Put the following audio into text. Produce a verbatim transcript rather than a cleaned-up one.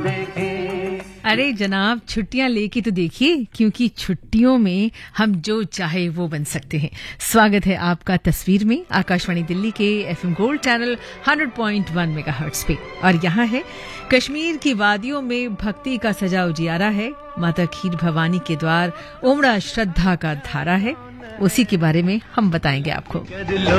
अरे जनाब, छुट्टियां लेके तो देखिए, क्योंकि छुट्टियों में हम जो चाहे वो बन सकते हैं। स्वागत है आपका तस्वीर में आकाशवाणी दिल्ली के एफएम गोल्ड चैनल सौ पॉइंट एक मेगाहर्ट्ज पे। और यहाँ है कश्मीर की वादियों में भक्ति का सजा उजियारा है, माता खीर भवानी के द्वार उमड़ा श्रद्धा का धारा है। उसी के बारे में हम बताएंगे आपको।